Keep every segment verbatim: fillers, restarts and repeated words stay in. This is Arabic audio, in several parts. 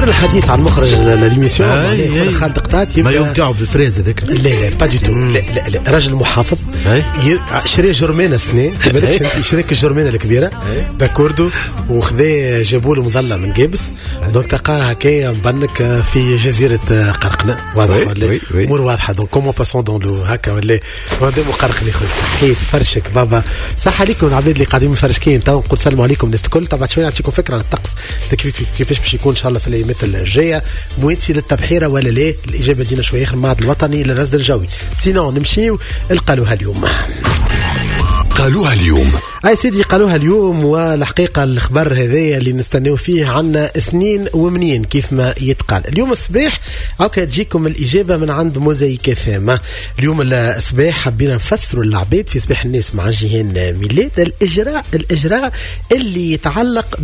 الحديث عن مخرج الإيميسيون خالد قطات ما يوقعوا بالفريز هذاك. لا لا با دي تو. لا لا راجل محافظ شري جرمانة سنة بالك شريك الجرمانة الكبيرة داكوردو وخذا جابوا له مظلة من جيبس دونك تلقاه هكايا مبنك في جزيرة قرقنة واضح ولا امور واضحة دونك كومون باسون دون لو هكا ولا وديمو قرقني خويا حيت فرشك بابا صح عليكم العباد اللي قاعدين مفرشكين تو نقول سلام عليكم الناس الكل. طبعا شويه نعطيكم فكره على الطقس كيفاش باش يكون ان شاء الله في الايامات الجايه مويتي للتبحيره ولا لا. الاجابه دينا شويه اخر المعهد الوطني للرصد الجوي. سينو نمشيو قالوها اليوم قالوها اليوم اي سيدي قالوها اليوم. والحقيقه الخبر هذايا اللي نستناو فيه عنا سنين ومنين كيف ما يتقال. اليوم الصباح هاكا تجيكم الاجابه من عند موزايك فام. اليوم الصباح حبينا نفسروا العباد في صباح الناس مع جيهان ميلاد الاجراء الاجراء اللي يتعلق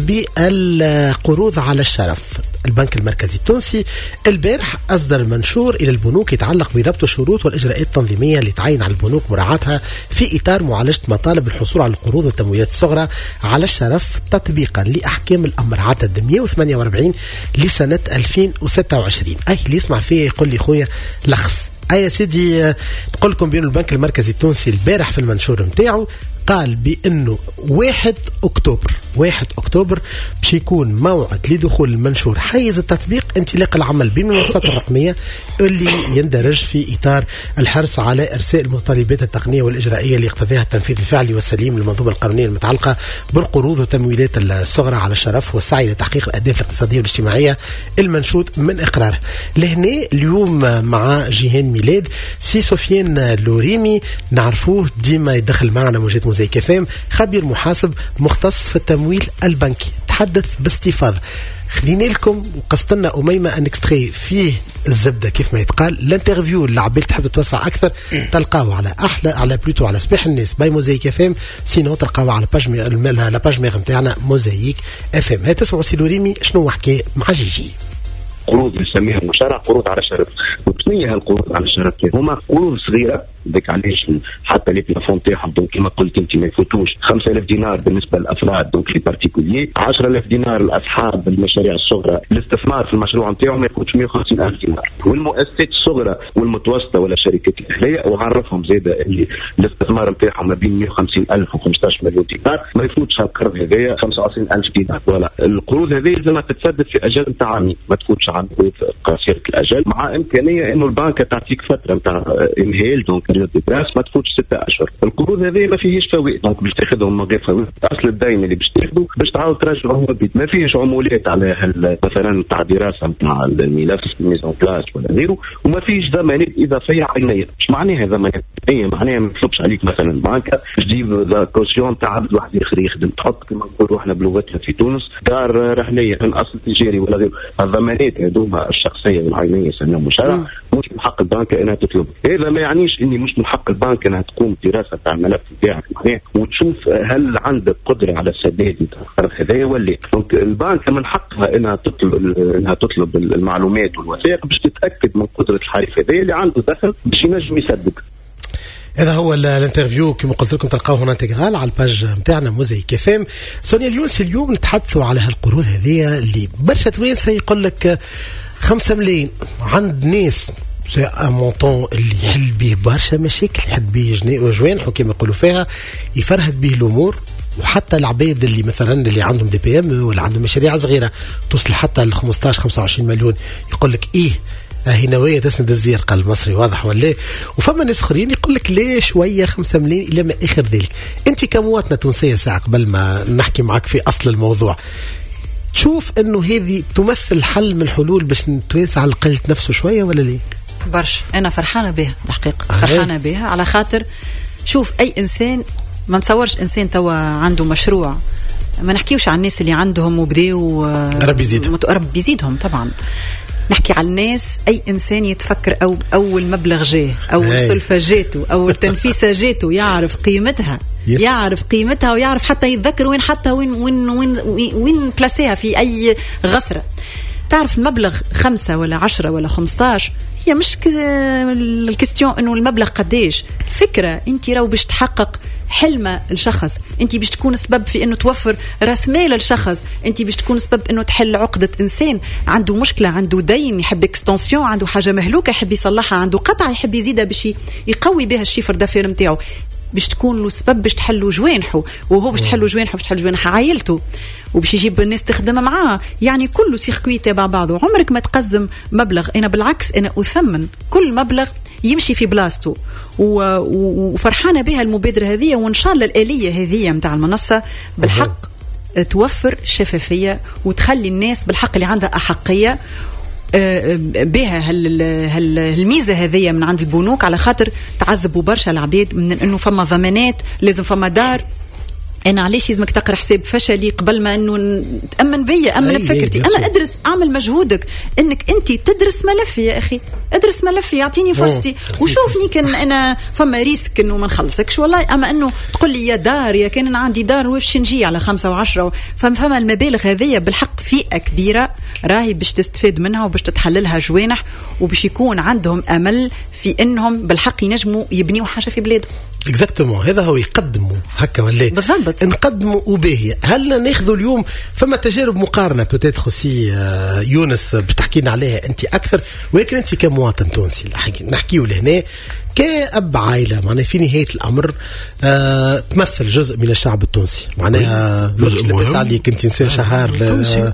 بالقروض على الشرف. البنك المركزي التونسي البارح أصدر منشور إلى البنوك يتعلق بضبط الشروط والإجراءات التنظيمية اللي تعين على البنوك مراعاتها في إطار معالجة مطالب الحصول على القروض والتمويلات الصغرى على الشرف تطبيقا لأحكام الأمر عدد مئة وثمانية وأربعين لسنة ألفين وستة وعشرين. أي اللي يسمع فيه يقول لي خويا لخص. أي سيدي نقول لكم بأن البنك المركزي التونسي البارح في المنشور متاعه قال بأنه واحد أكتوبر واحد أكتوبر باش يكون موعد لدخول المنشور حيز التطبيق انطلاق العمل بالمنصات الرقمية اللي يندرج في إطار الحرص على إرساء المتطلبات التقنية والإجرائية اللي يقتضيها التنفيذ الفعلي والسليم للمنظومة القانونية المتعلقة بالقروض والتمويلات الصغرى على الشرف والسعي لتحقيق الأهداف الاقتصادية والاجتماعية المنشود من إقراره. لهنا اليوم مع جيهان ميلاد سي سفيان لوريمي نعرفوه ديما يدخل معنا موجات موزايك فام خبير محاسب مختص في التمويل البنكي. تحدث باستفاضة. خدينا لكم وقصتنا أميمة ان اكستري فيه الزبدة كيف ما يتقال. الانترفيو اللي عبال تحب توسع أكثر تلقاوه على أحلى على بلوتو على صباح الناس باي موزايك اف ام. سينو تلقاوه على باج لا باج ميغ نتاعنا موزايك اف ام. هاي تسمعوا سي لوريمي شنو حكى مع جيجي. قروض نسميها مشارع قروض على الشرف. وتسميها القروض على الشرف هما قروض صغيره ديك علاش حتى لي بلافون تاعهم دونك كما قلت انت ما يفوتوش خمسة آلاف دينار بالنسبه للافراد دونك في بارتيكولي عشرة آلاف دينار لاصحاب المشاريع الصغرى. الاستثمار في المشروع نتاعهم ما يفوتش مئة وخمسين ألف دينار. والمؤسسات الصغرى والمتوسطه ولا الشركات الاهليه وعرفهم زاده اللي الاستثمار نتاعهم ما بين مئة وخمسين ألف وخمسطاش مليون دينار ما يفوتش هالقرض هذايا خمسة وعشرين ألف دينار. ولا القروض هذه لازم تتسدد في اجل نتاع عامين ما تفوتش عن قصيره الاجل مع امكانيه انه البنك تعطيك فتره نتاع امهال دونك الدراس ما تفوتش ستة اشهر. القروض هذه ما فيهش فوائد دونك باش تاخذهم من غير فوائد. اصل الدين اللي باش تاخذه باش تعاود ترجعه البيت ما فيهش عمولات على مثلا نتاع دراسه نتاع الملف ميزون بلاس ولا غيره وما فيهش ضمانات اضافيه عينيه. ايش معناها ضمانات عينيه؟ معناها ما يطلبش عليك مثلا بنك تجيب لا كوسيون تاع عبد واحد اخر يخدم تحط كما نقولوا احنا بلغتنا في تونس دار رحليه من اصل تجاري ولا غيره. الضمانات هذوما الشخصيه والعينيه يسموهم مشارع مش من حق البنك انها تطلب. هذا ما يعنيش اني مش من حق البنك انها تقوم بدراسه تاع الملف بتاعك معناه وتشوف هل عندك قدره على السداد نتاع القرض هذايا ولا. دونك البنك من حقها انها تطلب انها تطلب المعلومات والوثائق باش تتاكد من قدره الحليف هذايا اللي عنده دخل باش ينجم يسدد. هذا هو الانترفيو كما قلت لكم تلقاوه هنا انتغرال على الباج نتاعنا موزايك اف ام. سونيا اليونسي اليوم نتحدثوا على هالقروض هذيا اللي برشا توانسه يقول لك خمسة ملايين عند ناس سي ان مونطون اللي يحل به برشا مشاكل يحل به جوانح كما يقولوا فيها يفرهد به الامور. وحتى العباد اللي مثلا اللي عندهم دي بي ام ولا عندهم مشاريع صغيره توصل حتى ل خمسطاش خمسة وعشرين مليون يقول لك ايه هي نوايا تسند الزرقاء المصري واضح ولا. وفما ناس اخرين يقول لك ليه شويه خمسة ملايين الى ما اخر ذلك. انت كمواطنه تونسيه ساعه قبل ما نحكي معك في اصل الموضوع تشوف انه هذه تمثل حل من الحلول باش نتوسع على القلة نفسه شويه ولا ليه؟ برش انا فرحانه بها الحقيقه آه فرحانه بها على خاطر شوف اي انسان ما نتصورش انسان توا عنده مشروع ما نحكيوش عن الناس اللي عندهم وبداو ربي يزيدهم ربي يزيدهم طبعا نحكي على الناس اي انسان يتفكر او اول مبلغ جاه اول سلفه جاته اول تنفيسه جاته يعرف قيمتها يس. يعرف قيمتها ويعرف حتى يتذكر وين حتى وين وين وين وين بلاسيها في اي غسره. تعرف المبلغ خمسة ولا عشرة ولا خمسطاش هي مش الكستيون انه المبلغ قديش. الفكره انت راو باش تحقق حلمة الشخص، انت باش تكون سبب في انه توفر راس مال الشخص، انت باش تكون سبب انه تحل عقدة انسان عنده مشكلة، عنده دين يحب اكستنسيون، عنده حاجة مهلوكة يحب يصلحها، عنده قطعة يحب يزيدها باش يقوي بها الشيفر دافير نتاعو، باش تكون له سبب باش تحلوا جوانحه، وهو باش تحلوا جوانحه باش تحل جوانح عائلته، وباش يجيب الناس تخدم معاه، يعني كله سيركوي تبع بعضه. عمرك ما تقزم مبلغ، انا بالعكس انا اثمن كل مبلغ يمشي في بلاصته، وفرحانه بها المبادره هذه، وان شاء الله الاليه هذه نتاع المنصه بالحق توفر شفافيه وتخلي الناس بالحق اللي عندها احقيه بها هالميزه هذه من عند البنوك، على خاطر تعذبوا برشا العباد من انه فما ضمانات، لازم فما دار، انا علاش لازمك تقرا حساب فشلي قبل ما انه تامن بيا، امن بفكرتي انا، ادرس، اعمل مجهودك انك انت تدرس ملفي يا اخي، ادرس ملفي، يعطيني فرصتي وشوفني كان انا فما ريسك انه ما نخلصكش والله، اما انه تقول لي يا دار، يا كان انا عندي دار وباش نجي على خمسة وعشرة، فما المبالغ هذه بالحق فئه كبيره راهي باش تستفيد منها وباش تتحللها جوانح، وباش يكون عندهم امل في انهم بالحق ينجموا يبنيوا حاجه في بلادهم. اكزاكتومون، هذا هو يقدموا هكا ولا بالضبط، نقدموا وباهيه. هل ناخذوا اليوم فما تجارب مقارنه بوتيتر سي يونس باش تحكي لنا عليها انت اكثر، ولكن انت كمواطن تونسي نحكيوا لهنا كأب عائلة معناها في نهاية الأمر آه تمثل جزء من الشعب التونسي، معناها جزء لبس عليك أنت إنسان شهار تونسي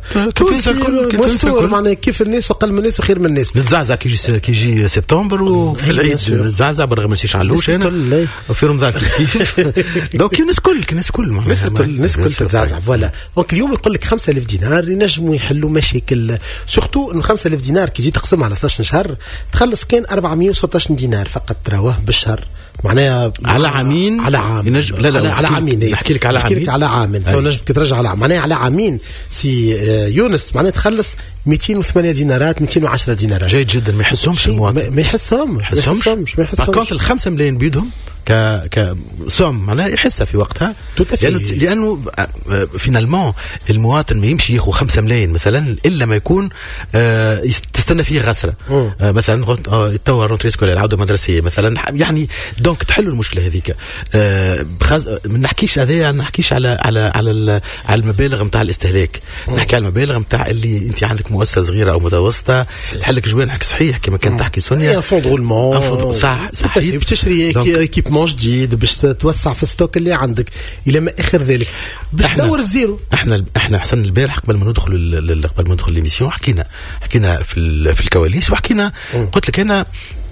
مستور، معناها كيف الناس وقل من الناس وخير من الناس. نتزعزع كي يجي كي يجي سبتمبر وفي العيد نتزعزع برغم ما نسيش علوش أنا وفي رمضان كيف دونك الناس كل الناس كل الناس كل الناس كل تتزعزع فوالا. دونك اليوم يقول لك خمسة آلاف دينار ينجموا يحلوا مشاكل، سورتو إنه خمسة آلاف دينار كي جيت تقسمها على اثناش شهر تخلص كان أربعمية وستة عشر دينار فقط تراوه بالشهر، معناها على عامين على عام ينجم لا لا على, على عامين نحكي لك على عامين على عامين تو نجم ترجع على معناها على عامين سي يونس معناها تخلص مئتين وثمانية دينارات مئتين وعشرة دينارات. جيد جدا، ما يحسهمش المواطن، ما يحسهم ما يحسهمش ما يحسهمش باكونت الخمسة ملايين بيدهم ك ك سوم معناها يحسها في وقتها، لأنه لأنه فينالمون المواطن ما يمشي ياخذ خمسة ملايين مثلا إلا ما يكون آه تستنى فيه غسرة آه مثلا توا رونتري سكولير العودة مدرسية مثلا، يعني دونك تحلوا المشكلة هذيك. آه بخز... ما نحكيش هذايا، ما نحكيش على على على على المبالغ نتاع الاستهلاك، نحكي على المبالغ نتاع اللي أنت عندك مؤسسة صغيرة أو متوسطة تحلك جوانحك صحيح كما كانت تحكي سونيا، فوند رولمون صح صحيح، بتشتري ايكيبمون جديد باش توسع في الستوك اللي عندك الى ما اخر ذلك باش تدور الزيرو. احنا احنا حسن البارح قبل ما ندخل قبل ما ندخل ليميسيون حكينا حكينا في في الكواليس وحكينا، قلت لك انا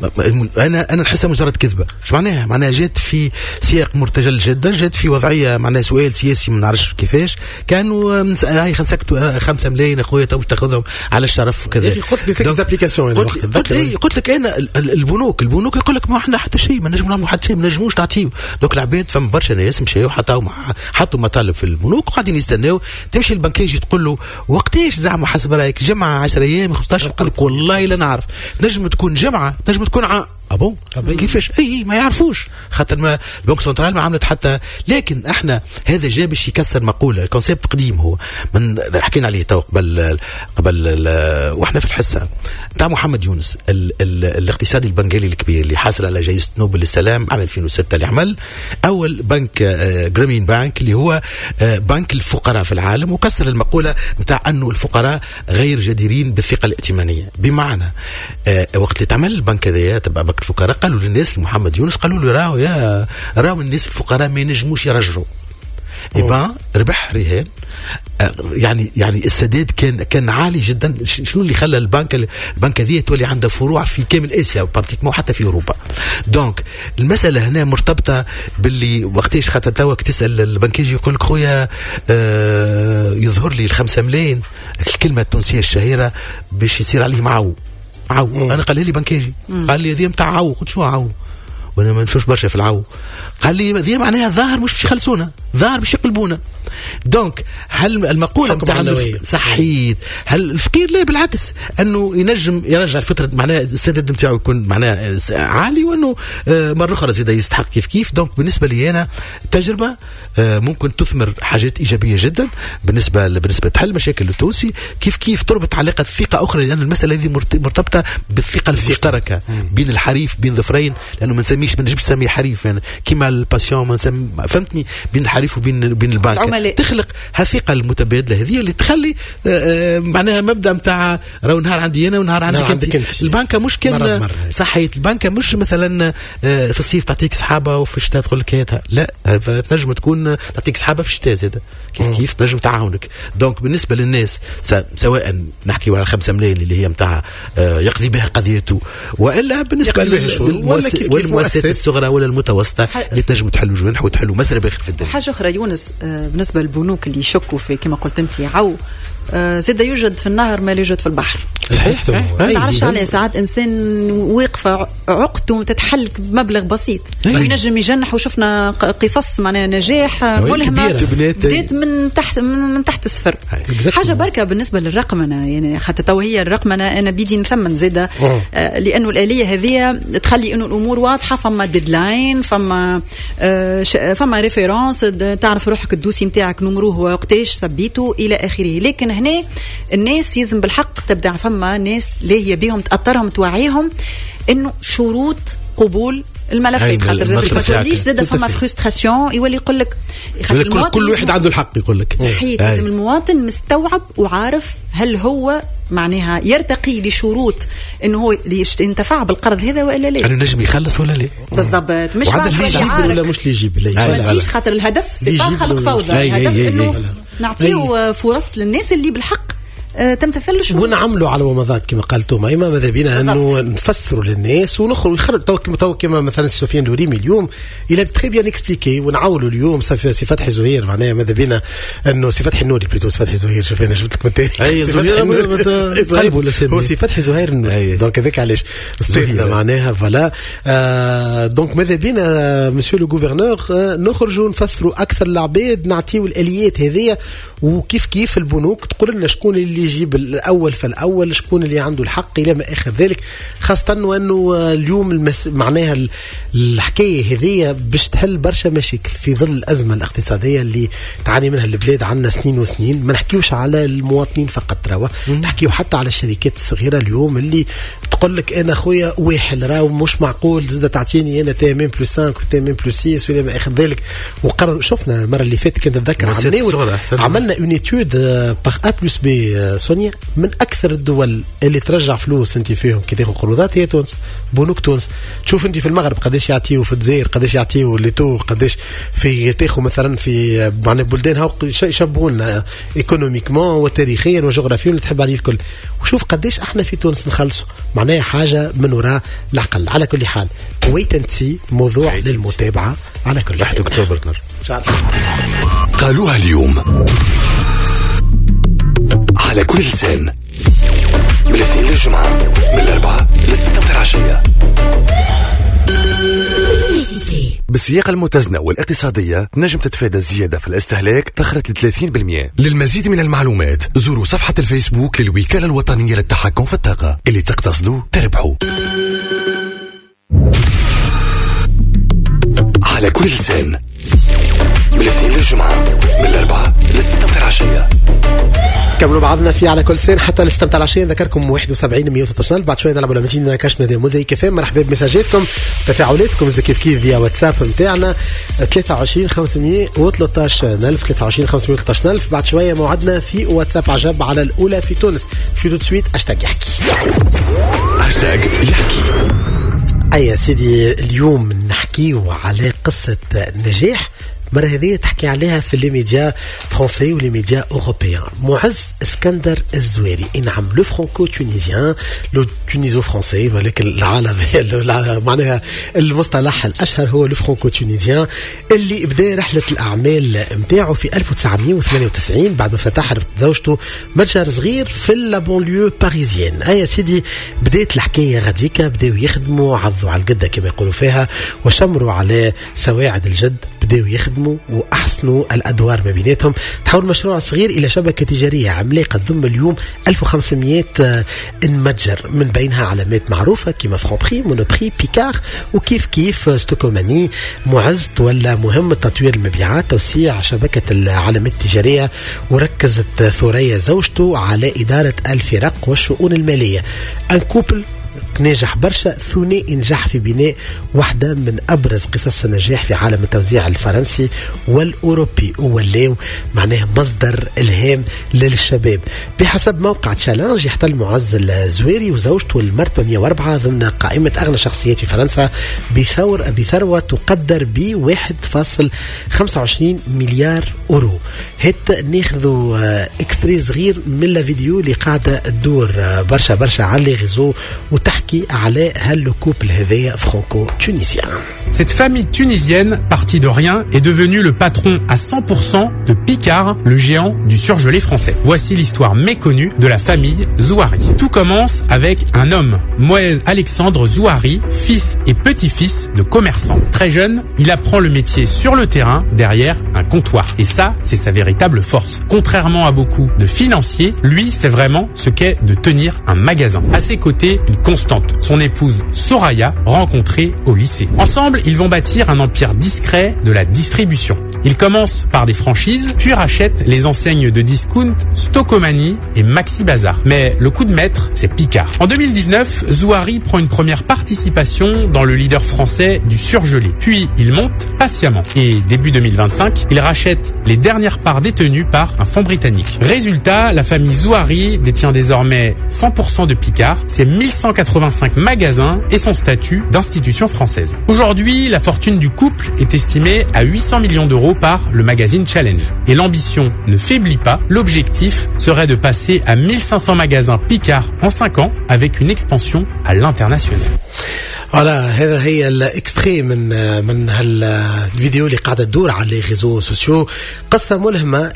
انا انا نحسها مجرد كذبه. ايش معناها؟ معناها جات في سياق مرتجل جدا، جات في وضعيه معناها سؤال سياسي ما نعرفش كيفاش كانوا هاي خنسكتوا خمسة ملايين اخويا تو باش تاخذهم على الشرف وكذا. قلت لك تكست ابليكاسيون قلت, قلت, قلت لك انا البنوك البنوك يقول لك ما احنا حتى شيء ما نجموا نعملوا حتى شيء، ما نجموش نعطيو. دوك العباد فما برشا ناس مشاو حطوا حطوا مطالب في البنوك وقاعدين يستناو، تمشي البنكاجي تقول له وقتاش زعما حسب رايك جمعه عشرة ايام خمسطاش، يقول لك والله لا نعرف، نجم تكون جمعه نجم تكون ع... ابون كيفاش اي ما يعرفوش خاطر ما البنك سنترال ما عملت حتى. لكن احنا هذا جا باش يكسر مقوله، الكونسيبت قديم هو من حكينا عليه تو قبل قبل واحنا في الحصه تاع محمد يونس ال ال الاقتصادي البنغالي الكبير اللي حاصل على جائزه نوبل للسلام عام ألفين وستة، اللي عمل اول بنك جرامين بانك اللي هو بنك الفقراء في العالم، وكسر المقوله نتاع انه الفقراء غير جديرين بالثقه الائتمانيه. بمعنى وقت اللي تعمل البنك هذايا تبع بنك الفقراء قالوا للناس محمد يونس قالوا له راهو يا راهو الناس الفقراء ما ينجموش يرجعوا، إيبان ربح رهان. يعني يعني السداد كان كان عالي جدا. شنو اللي خلى البنك البنك هذه تولي عندها فروع في كامل اسيا وبارتيكمون حتى في اوروبا. دونك المساله هنا مرتبطه باللي وقتاش خاطر توك تسال البنكاجي يقول لك خويا آه يظهر لي الخمسة ملايين، الكلمه التونسيه الشهيره باش يصير عليه معو عو. مم. انا قال لي بنكاجي قال لي هذه نتاع عو، قلت شو عو وانا ما نفهمش برشا في العو. قال لي هذه معناها ظاهر مش باش يخلصونا، ظاهر باش يقلبونا. دونك هل المقوله نتاع صحيت هل الفقير؟ لا بالعكس، انه ينجم يرجع الفتره معناها السداد نتاعو يكون معناها عالي، وانه مره اخرى زيد يستحق كيف كيف. دونك بالنسبه لي انا تجربه ممكن تثمر حاجات ايجابيه جدا بالنسبه بالنسبه تحل مشاكل التونسي، كيف كيف تربط علاقه ثقه اخرى، لان المساله هذه مرتبطه بالثقه المشتركه بين الحريف بين ظفرين، لانه ما نسميش ما نجمش نسميه حريف يعني كيما الباسيون ما نسمي فهمتني، بين الحريف وبين بين البنك، تخلق هالثقه المتبادله هذه اللي تخلي آه معناها مبدا نتاع راهو نهار عندي انا ونهار عندك, عندك انت. البنكه مش كان صحيت، البنكه مش مثلا آه في الصيف تعطيك صحابه وفي الشتاء تقول لك هاتها، لا تنجم تكون تعطيك صحابه في الشتاء زاده كيف كيف تنجم تعاونك. دونك بالنسبه للناس سواء نحكي على خمسة ملايين اللي هي نتاع آه يقضي بها قضيته، والا بالنسبه للمؤسسات الصغرى ولا المتوسطه اللي تنجم تحلوا جوانح وتحلوا مسرى باخر في الدنيا. حاجه اخرى يونس، آه بالنسبه للبنوك اللي يشكوا في كما قلت انت عو آه زاد يوجد في النهر ما لا يوجد في البحر. صحيح صحيح. ما تعرفش عليه ساعات انسان واقفه عقده تتحل بمبلغ بسيط وينجم يجنح، وشفنا قصص معناها نجاح ملهمه بدات من تحت من تحت الصفر. حاجه بركه بالنسبه للرقمنه، يعني حتى تو هي الرقمنه انا بيدي نثمن زاده آه لانه الاليه هذه تخلي انه الامور واضحه، فما ديدلاين، فما آه فما ريفيرونس، تعرف روحك الدوسي نتاعك نمروه وقتاش سبيته الى اخره. لكن هنا الناس يلزم بالحق تبدا فما ناس اللي هي بيهم تاثرهم توعيهم انه شروط قبول الملفات، خاطر ما توليش زاد فما فرستراسيون يولي يقول لك كل, كل واحد عنده الحق يقول لك صحيح. لازم المواطن مستوعب وعارف هل هو معناها يرتقي لشروط انه هو ينتفع بالقرض هذا ولا لا، يعني نجم يخلص ولا لا بالضبط. مش ولا مش اللي يجيب لا ما تجيش، خاطر الهدف سي خلق فوضى، الهدف انه نعطيه فرص للناس اللي بالحق تمتثل الشروط ونعملوا على ومضات كما قالتوا ما إما ماذا بينا أنه نفسروا للناس ونخرج يخرج تو كما تو كما مثلا سفيان لوريمي اليوم إلى تري بيان إكسبليكي ونعاولوا اليوم سي فتحي زهير معناها ماذا بينا أنه سي فتحي النوري بليتو سي فتحي زهير شوف أنا جبت لك من تاني أي زهير هو سي فتحي زهير النوري دونك هذاك علاش استودنا معناها فلا آه دونك ماذا بينا مسيو لو غوفرنور آه نخرجوا نفسروا أكثر العباد نعطيو الآليات هذية وكيف كيف البنوك تقول لنا شكون اللي يجيب الأول فالأول، شكون اللي عنده الحق إلى ما آخر ذلك، خاصة وأنه اليوم المس... معناها الحكاية هذه باش تحل برشا مشاكل في ظل الأزمة الاقتصادية اللي تعاني منها البلاد عنا سنين وسنين. ما نحكيوش على المواطنين فقط روا، نحكيو حتى على الشركات الصغيرة اليوم اللي تقول لك أنا خويا واحد راهو مش معقول زاد تعطيني أنا تامين بلس خمسة وتامين بلس ستة وإلى ما آخر ذلك. وقرض شفنا المرة اللي فاتت كنت أتذكر عملنا عملنا اون ايتود باغ ا بلس بي سونيا من اكثر الدول اللي ترجع فلوس انت فيهم كي تاخذ قروضات هي تونس، بنوك تونس. تشوف انت في المغرب قداش يعطيو، في الجزائر قداش يعطيو اللي تو قداش في تاخذ مثلا في معناها بلدان هاو يشبهوا لنا ايكونوميكمون وتاريخيا وجغرافيا اللي تحب عليه الكل، وشوف قداش احنا في تونس نخلصوا معناها حاجه من وراء العقل. على كل حال ويت اند سي موضوع للمتابعه على كل واحد اكتوبر ان شاء الله. قالوها اليوم على كل لسان من الاثنين للجمعة من الأربعة للستة متاع العشية. بالسياقة المتزنة والاقتصادية تنجم تتفادى الزيادة في الاستهلاك تخرج ل ثلاثين بالمئة. للمزيد من المعلومات زوروا صفحة الفيسبوك للوكالة الوطنية للتحكم في الطاقة، اللي تقتصدوا تربحوا. على كل لسان من الاثنين للجمعة من الأربعة للستة متاع العشية. كملوا بعضنا في على كل سين حتى الاستمتاع العشية. نذكركم واحد وسبعين مية وثلاثة عشر بعد شوية نلعبوا لمتين نكاش من موزايك كفاية. مرحبا بمساجاتكم تفاعلاتكم زي كيف كيف فيا واتساب نتاعنا ثلاثة وعشرين خمسمية وثلاثة عشر ألف ثلاثة وعشرين خمسمية وثلاثة عشر ألف. بعد شوية موعدنا في واتساب عجب على الأولى في تونس. في دو سويت اشتاق يحكي اشتاق يحكي. أي سيدي اليوم نحكيو على قصة نجاح مرة هذه تحكي عليها في لي ميديا فرنسي ولي ميديا اوروبيان. معز اسكندر الزويري نعم لو فرانكو تونيزيان لو تونيزو فرنسي، ولكن العالم معناها المصطلح الاشهر هو لو فرانكو تونيزيان اللي بدا رحله الاعمال نتاعو في ألف وتسعمية وثمانية وتسعين بعد ما فتح زوجته متجر صغير في لابونليو باريزيان. اي سيدي بدات الحكايه غاديكا، بداو يخدموا عضوا على القده كما يقولوا فيها وشمروا على سواعد الجد بداوا يخدموا وأحسنوا الأدوار ما بيناتهم، تحول مشروع صغير إلى شبكة تجارية عملاقة تضم اليوم ألف وخمسمائة متجر، من بينها علامات معروفة كيما فرانبري، مونوبري، بيكار، وكيف كيف ستوكوماني. معز ولا مهم تطوير المبيعات، توسيع شبكة العلامات التجارية، وركزت ثريا زوجته على إدارة الفرق والشؤون المالية. ان كوبل ناجح برشا، ثنائي نجح في بناء واحدة من أبرز قصص النجاح في عالم التوزيع الفرنسي والأوروبي، وولاو معناه مصدر إلهام للشباب. بحسب موقع تشالنج يحتل معز الزويري وزوجته المرتبة مئة وأربعة ضمن قائمة أغنى شخصيات في فرنسا بثور بثروة تقدر ب واحد فاصلة خمسة وعشرين مليار أورو. هت ناخذوا اكستري صغير من الفيديو اللي قاعدة تدور برشا برشا على لي ريزو وتحكي على هل couple هذايا فرانكو تونسيان. Cette famille tunisienne, partie de rien, est devenue le patron à cent pour cent de Picard, le géant du surgelé français. Voici l'histoire méconnue de la famille Zouari. Tout commence avec un homme, Moed Alexandre Zouari, fils et petit-fils de commerçants. Très jeune, il apprend le métier sur le terrain, derrière un comptoir. Et ça, c'est sa véritable force. Contrairement à beaucoup de financiers, lui, c'est vraiment ce qu'est de tenir un magasin. À ses côtés, une constante, son épouse Soraya, rencontrée au lycée. Ensemble, ils vont bâtir un empire discret de la distribution. Ils commencent par des franchises, puis rachètent les enseignes de discount Stocomanie et Maxi Bazar. Mais le coup de maître, c'est Picard. En deux mille dix-neuf, Zouari prend une première participation dans le leader français du surgelé. Puis, il monte patiemment. Et début deux mille vingt-cinq, il rachète les dernières parts détenues par un fonds britannique. Résultat, la famille Zouari détient désormais cent pour cent de Picard, ses mille cent quatre-vingt-cinq magasins et son statut d'institution française. Aujourd'hui, la fortune du couple est estimée à huit cents millions d'euros par le magazine Challenge. Et l'ambition ne faiblit pas. L'objectif serait de passer à mille cinq cents magasins Picard en cinq ans avec une expansion à l'international. فوالا هذا هي الاكستري من من هالفيديو اللي قاعده تدور على لي ريزو سوسيو. قصه ملهمه.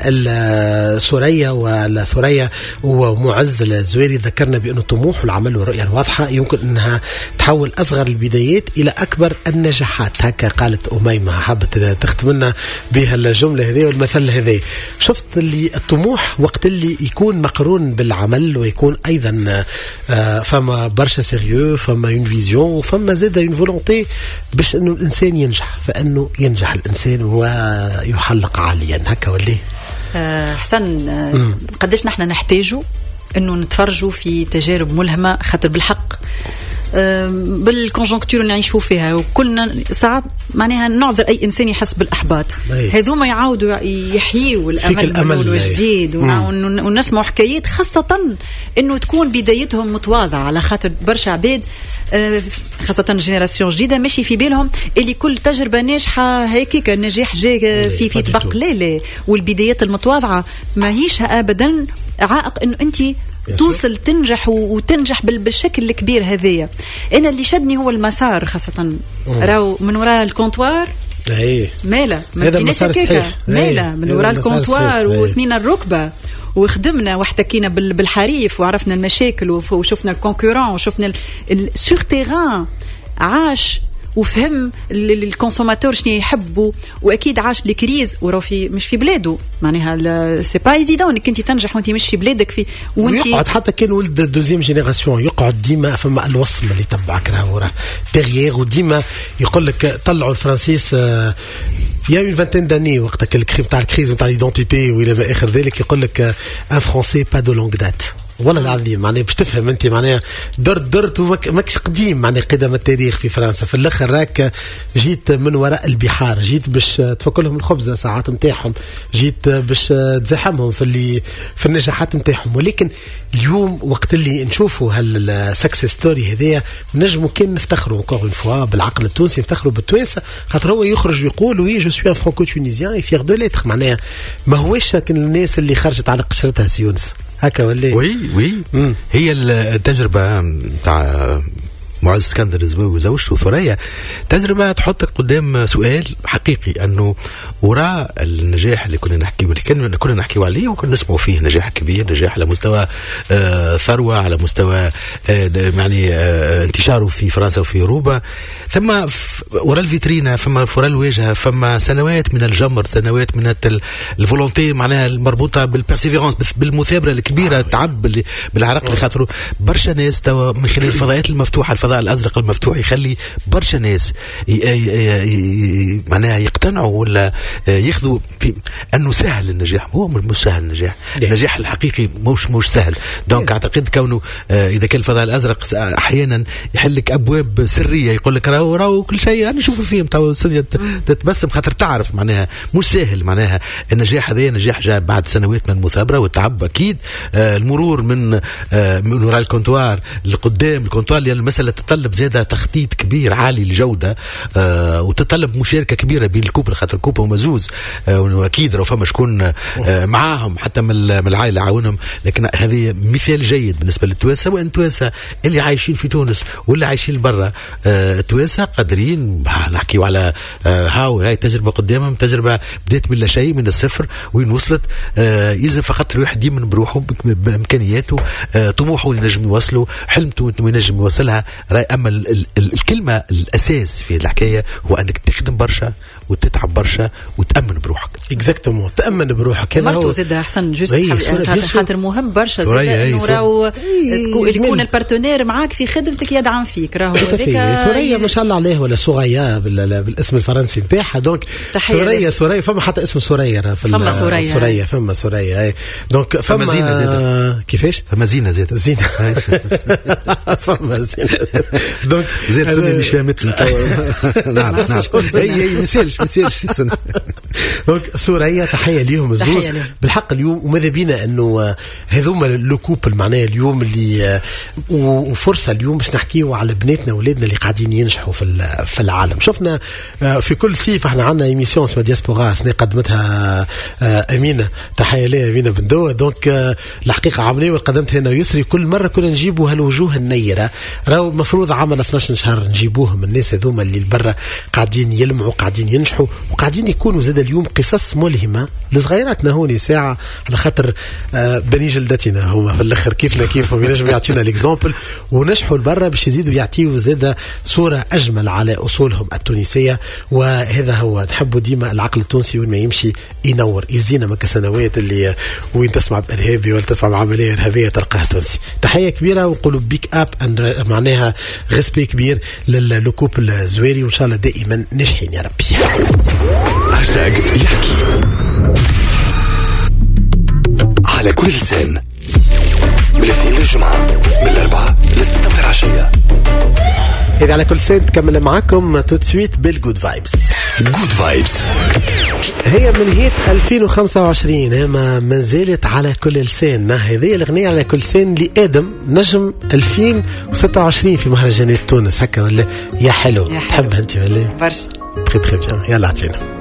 سوريا والثريا ومعز الزويري ذكرنا بانه طموح والعمل والرؤيه الواضحه يمكن انها تحول اصغر البدايات الى اكبر النجاحات. هكا قالت اميمه. حابت تختم لنا بها الجمله هذه والمثل هذا. شفت اللي الطموح وقت اللي يكون مقرون بالعمل ويكون ايضا فما برشا سيريو، فما اون فيزيون، فما زاد اون فولونتي باش انه الانسان ينجح، فانه ينجح الانسان ويحلق عاليا. هكا ولا أه حسن. أه قداش نحن نحتاجوا انه نتفرجوا في تجارب ملهمه، خاطر بالحق بالكونجونكتور اللي نعيشوا فيها وكلنا ساعات معناها نعذر اي انسان يحس بالاحباط. هذوما يعاودوا يحيوا الامل والجديد ونسمعوا حكايات، خاصه انه تكون بدايتهم متواضعه، على خاطر برشا عباد خاصه جينيراسيون جديده ماشي في بالهم اللي كل تجربه ناجحه هيك النجاح جاي في في طبق. لا لا، والبدايات المتواضعه ما هيش ابدا عائق انه انت توصل تنجح وتنجح بالشكل الكبير هذايا. انا اللي شدني هو المسار، خاصه راو من وراء الكونتوار مالا ما فيناش هكاكا مالا من وراء الكونتوار واثنين الركبه وخدمنا واحتكينا بالحريف وعرفنا المشاكل وشفنا الكونكورون وشفنا سور تيران، عاش وفهم الكونسوماتور شنو يحبوا، واكيد عاش الكريز وراه في مش في بلاده. معناها سي با ايفيدون انك انت تنجح وانت مش في بلادك في وانت يقعد حتى كان ولد دوزيام جينيراسيون يقعد ديما فما الوصمه اللي تبعك راه بيريير، وديما يقول لك طلعوا الفرنسيس يا اون فانتين داني وقتها الكريم تاع الكريز تاع ليدونتيتي والى ما اخر ذلك، يقول لك ان فرونسي با دو لونغ دات. والله العظيم معناها باش تفهم انت معناها درت درت وماكش قديم معناها قدم التاريخ في فرنسا. في الاخر راك جيت من وراء البحار، جيت باش تفك لهم الخبزه ساعات نتاعهم، جيت باش تزاحمهم في اللي في النجاحات نتاعهم. ولكن اليوم وقت اللي نشوفوا هالسكسس ستوري هذيا نجموا كان نفتخروا انكور اون فوا بالعقل التونسي، نفتخروا بالتوانسه، خاطر هو يخرج ويقول وي جو سوي ان فرانكو تونيزيان اي فيغ دو ليتر. معناها ما هوش كان الناس اللي خرجت على قشرتها سيونس. هكا ولا وي وي مم. هي التجربه تاع معز اسكندر وزوجته ثريا، تجربة تحطك قدام سؤال حقيقي أنه وراء النجاح اللي كنا نحكي اللي كنا نحكي عليه وكنا نسمعوا فيه نجاح كبير، نجاح على مستوى آه ثروة، على مستوى آه يعني آه انتشاره في فرنسا وفي أوروبا، ثم وراء الفيترينا فما وراء الواجهة فما سنوات من الجمر، سنوات من الفولونتي معناها المربوطة بالبرسيفيرانس، بالمثابرة الكبيرة، التعب بالعرق اللي خاطره برشا ناس توا من خلال الفضاءات المفتوحة، الفضاء الأزرق المفتوح يخلي برشا ناس معناها يقتنعوا ولا ياخذوا في أنه سهل النجاح. هو مش سهل النجاح، النجاح الحقيقي مش مش سهل. دونك أعتقد كونه إذا كان الفضاء الأزرق أحيانا يحلك أبواب سرية، يقول لك راهو راهو كل شيء أنا نشوف فيهم توا السنة تتبسم خاطر تعرف معناها مش سهل. معناها النجاح هذا نجاح جاء بعد سنوات من المثابرة والتعب أكيد، آه المرور من آه من وراء الكونتوار لقدام الكونتوار، لأن المسألة تتطلب زيادة تخطيط كبير عالي الجودة، آه وتتطلب مشاركة كبيرة بين الكوبل خاطر الكوبل ومزوز، آه وأكيد لو فما شكون آه معاهم حتى من العائلة عاونهم. لكن هذه مثال جيد بالنسبة للتوانسة، وأن التوانسة اللي عايشين في تونس واللي عايشين برا آه التوانسة قادرين نحكيوا على آه هاو هاي تجربة قدامهم، تجربة بدأت من لا شيء من الصفر وين وصلت. آه يلزم فقط الواحد يمن بروحه بامكانياته، آه طموحه ينجم يوصله، حلمته ينجم يوصلها. اما ال ال ال الكلمه الاساس في الحكايه هو انك تخدم برشا وتتعب برشا وتامن بروحك. اكزاكتومون، تامن بروحك. هذا هو زاد احسن جوست خاطر مهم برشا زاد انه راهو يكون البارتنير معاك في خدمتك يدعم فيك. راهو ثريا ما شاء الله عليه ولا سوريا بالاسم الفرنسي نتاعها. دونك ثريا ثريا فما حتى اسم ثريا فما ثريا ثريا فما ثريا. دونك فما زينه زاد كيفاش فما زينه زاد زينه فما زينه. دونك زاد سني مش فاهم مثل نعم نعم هي هي مثالش مثالش. دونك ثريا تحيه ليهم الزوز بالحق اليوم. وماذا بينا انه هذوما لو كوبل معناها اليوم اللي وفرصه اليوم باش نحكيوا على بناتنا واولادنا اللي قاعدين ينجحوا في في العالم. شفنا في كل صيف احنا عندنا ايميسيون اسمها دياسبورا سنة قدمتها امينه، تحيه لها امينه بندوه. دونك الحقيقه عمليه وقدمتها انا ويسري، كل مره كنا نجيبوا هالوجوه النيره. راهو المفروض عام اثنا عشر شهر نجيبوهم الناس هذوما اللي برا قاعدين يلمعوا قاعدين ينجحوا وقاعدين يكونوا زاد اليوم قصص ملهمه لصغيراتنا هوني ساعه، على خاطر بني جلدتنا هما في الاخر كيفنا كيفهم ينجموا يعطينا الاكزامبل ونجحوا لبرا باش يزيدوا يعطيوا زاد صوره اجمل على اصولهم التونسيه. وهذا هو نحبوا ديما العقل التونسي وين ما يمشي ينور يزينا ما كسنوات اللي وين تسمع بارهابي ولا تسمع بعمليه ارهابيه تلقاها تونسي. تحيه كبيره ونقولوا بيك اب معناها غسبي كبير للكوب الزويري وان شاء الله دائما ناجحين يا ربي. هاشتاج يحكي على كل لسان من الاثنين للجمعة من الأربعة للستة من العشية. إذا على كل سنة تكمل معكم تو تسويت بالجود فايبس. جود فايبس هي من هيت ألفين وخمسة وعشرين اما ما زالت على كل لسان. هذه الأغنية على كل لسان لآدم نجم ألفين وستة وعشرين في مهرجانات تونس هكا ولا يا حلو, يا حلو. تحبها أنت ولا؟ برشا. تخي تخي بيان. يلا عطينا.